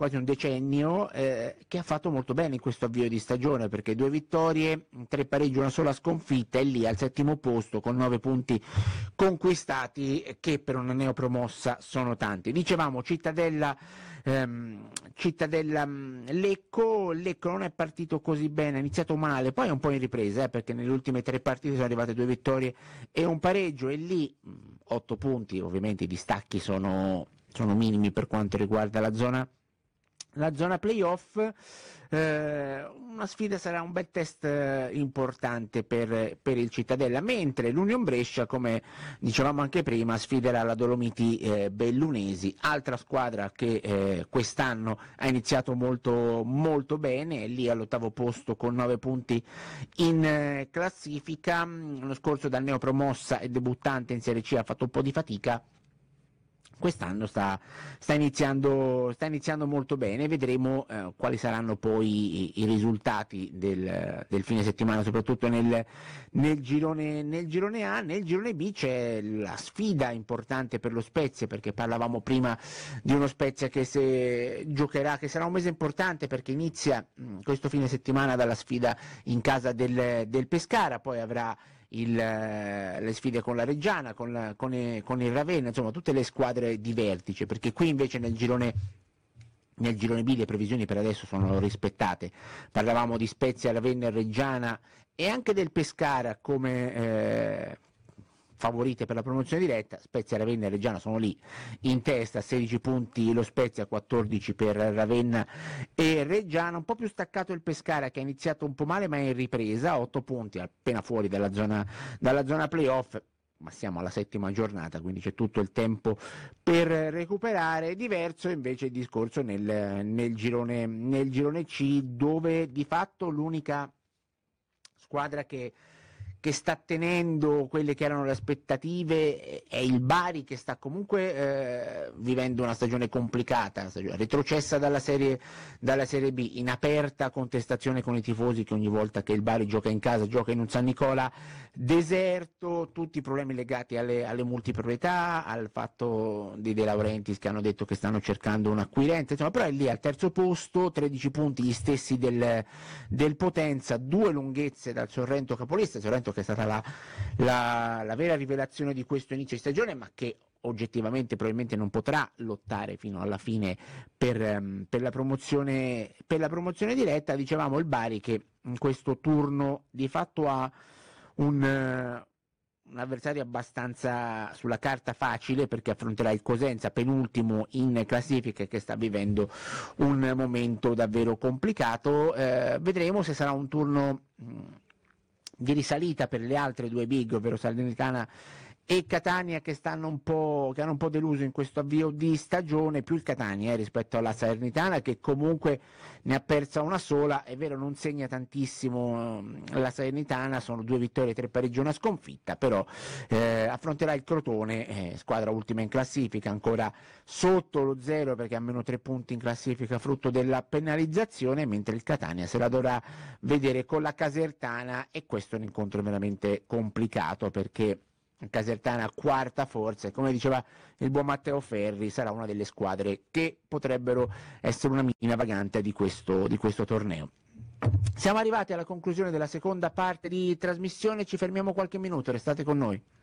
quasi un decennio, che ha fatto molto bene in questo avvio di stagione, perché 2 vittorie, 3 pareggi, una sola sconfitta, e lì al 7° posto con 9 punti conquistati, che per una neopromossa sono tanti. Dicevamo Lecco non è partito così bene, ha iniziato male, poi è un po' in ripresa, perché nelle ultime 3 partite sono arrivate 2 vittorie e un pareggio, e lì 8 punti, ovviamente i distacchi sono minimi per quanto riguarda la zona playoff. Una sfida, sarà un bel test importante per il Cittadella, mentre l'Union Brescia, come dicevamo anche prima, sfiderà la Dolomiti Bellunesi, altra squadra che quest'anno ha iniziato molto, molto bene, è lì all'8° posto con 9 punti in classifica. L'anno scorso dal neopromossa e debuttante in Serie C ha fatto un po' di fatica. Quest'anno sta iniziando molto bene, vedremo quali saranno poi i risultati del fine settimana, soprattutto nel girone A. Nel girone B c'è la sfida importante per lo Spezia, perché parlavamo prima di uno Spezia che che sarà un mese importante, perché inizia questo fine settimana dalla sfida in casa del Pescara, poi avrà le sfide con la Reggiana, con il Ravenna, insomma tutte le squadre di vertice, perché qui invece nel girone B le previsioni per adesso sono rispettate. Parlavamo di Spezia, Ravenna, Reggiana e anche del Pescara come favorite per la promozione diretta. Spezia, Ravenna e Reggiana sono lì in testa, 16 punti lo Spezia, 14 per Ravenna e Reggiana. Un po' più staccato il Pescara, che ha iniziato un po' male ma è in ripresa, 8 punti, appena fuori dalla zona playoff, ma siamo alla 7ª giornata, quindi c'è tutto il tempo per recuperare. Diverso invece il discorso nel girone C, dove di fatto l'unica squadra che sta tenendo quelle che erano le aspettative è il Bari, che sta comunque vivendo una stagione complicata, retrocessa dalla serie B, in aperta contestazione con i tifosi, che ogni volta che il Bari gioca in casa gioca in un San Nicola deserto, tutti i problemi legati alle multiproprietà, al fatto di De Laurentiis che hanno detto che stanno cercando un acquirente, insomma, però è lì al 3° posto, 13 punti gli stessi del Potenza, 2 lunghezze dal Sorrento capolista, Sorrento che è stata la vera rivelazione di questo inizio di stagione, ma che oggettivamente probabilmente non potrà lottare fino alla fine per la promozione diretta. Dicevamo il Bari che in questo turno di fatto ha un avversario abbastanza sulla carta facile, perché affronterà il Cosenza, penultimo in classifica, che sta vivendo un momento davvero complicato. Vedremo se sarà un turno di risalita per le altre 2 big, ovvero Salernitana e Catania, che hanno un po' deluso in questo avvio di stagione, più il Catania rispetto alla Salernitana, che comunque ne ha persa una sola, è vero non segna tantissimo la Salernitana, sono 2 vittorie, 3 pareggi, una sconfitta, però affronterà il Crotone, squadra ultima in classifica, ancora sotto lo 0 perché ha meno 3 punti in classifica frutto della penalizzazione, mentre il Catania se la dovrà vedere con la Casertana, e questo è un incontro veramente complicato, perché Casertana quarta forza, e come diceva il buon Matteo Ferri sarà una delle squadre che potrebbero essere una mina vagante di questo torneo. Siamo arrivati alla conclusione della seconda parte di trasmissione, ci fermiamo qualche minuto, restate con noi.